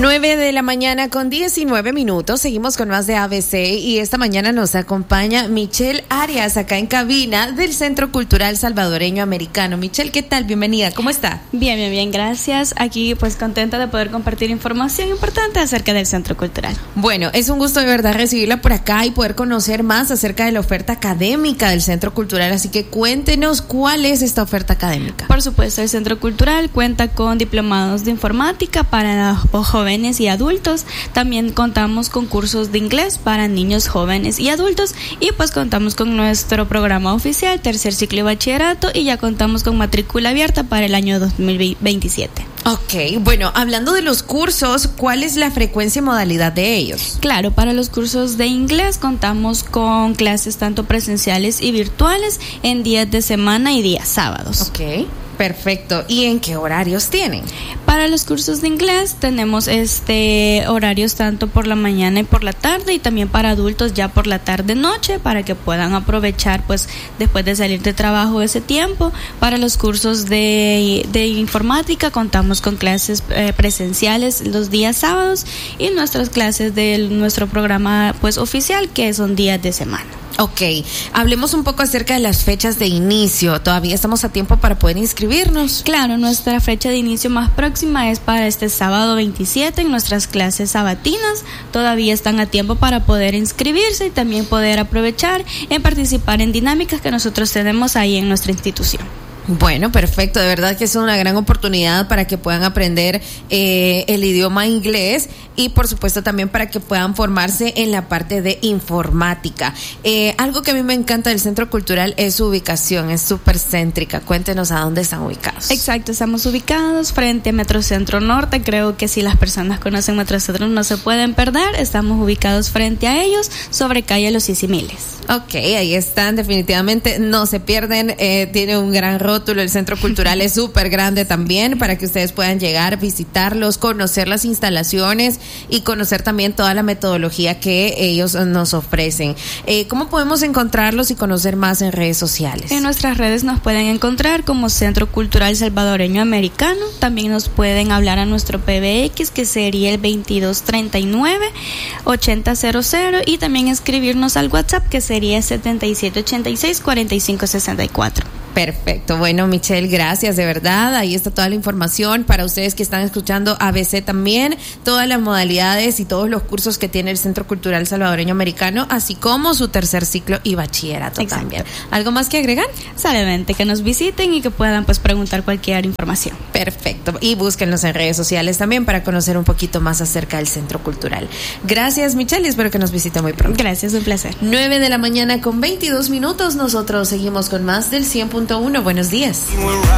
9 de la mañana con 19 minutos. Seguimos con más de ABC y esta mañana nos acompaña Michelle Arias acá en cabina del Centro Cultural Salvadoreño Americano. Michelle, ¿qué tal? Bienvenida. ¿Cómo está? Bien, gracias. Aquí pues contenta de poder compartir información importante acerca del Centro Cultural. Bueno, es un gusto de verdad recibirla por acá y poder conocer más acerca de la oferta académica del Centro Cultural. Así que cuéntenos cuál es esta oferta académica. Por supuesto, el Centro Cultural cuenta con diplomados de informática para jóvenes y adultos. También contamos con cursos de inglés para niños, jóvenes y adultos, y pues contamos con nuestro programa oficial, tercer ciclo de bachillerato, y ya contamos con matrícula abierta para el año 2027. Ok, bueno, hablando de los cursos, ¿cuál es la frecuencia y modalidad de ellos? Claro, para los cursos de inglés contamos con clases tanto presenciales y virtuales en días de semana y días sábados. Ok. Perfecto. ¿Y en qué horarios tienen? Para los cursos de inglés tenemos horarios tanto por la mañana y por la tarde, y también para adultos ya por la tarde-noche, para que puedan aprovechar pues después de salir de trabajo ese tiempo. Para los cursos de informática contamos con clases presenciales los días sábados y nuestras clases de nuestro programa pues oficial, que son días de semana. Ok, hablemos un poco acerca de las fechas de inicio. ¿Todavía estamos a tiempo para poder inscribirnos? Claro, nuestra fecha de inicio más próxima es para este sábado 27 en nuestras clases sabatinas. Todavía están a tiempo para poder inscribirse y también poder aprovechar en participar en dinámicas que nosotros tenemos ahí en nuestra institución. Bueno, perfecto, de verdad que es una gran oportunidad para que puedan aprender el idioma inglés y por supuesto también para que puedan formarse en la parte de informática. Algo que a mí me encanta del Centro Cultural es su ubicación, es súper céntrica. Cuéntenos a dónde están ubicados. Exacto, estamos ubicados frente a Metrocentro Norte. Creo que si las personas conocen Metrocentro no se pueden perder. Estamos ubicados frente a ellos sobre calle Los Sisimiles. Ok, ahí están, definitivamente no se pierden, tiene un gran rótulo, el Centro Cultural es súper grande también para que ustedes puedan llegar, visitarlos, conocer las instalaciones y conocer también toda la metodología que ellos nos ofrecen. ¿Cómo podemos encontrarlos y conocer más en redes sociales? En nuestras redes nos pueden encontrar como Centro Cultural Salvadoreño Americano. También nos pueden hablar a nuestro PBX, que sería el 2239-8000, y también escribirnos al WhatsApp, que sería 7786-4564. Perfecto. Bueno, Michelle, gracias, de verdad. Ahí está toda la información para ustedes que están escuchando ABC también, todas las modalidades y todos los cursos que tiene el Centro Cultural Salvadoreño Americano, así como su tercer ciclo y bachillerato. Exacto. También. ¿Algo más que agregar? Solamente que nos visiten y que puedan pues preguntar cualquier información. Perfecto. Y búsquenlos en redes sociales también para conocer un poquito más acerca del Centro Cultural. Gracias, Michelle, y espero que nos visite muy pronto. Gracias, un placer. 9 de la mañana con 22 minutos. Nosotros seguimos con más del 100.1. Buenos días.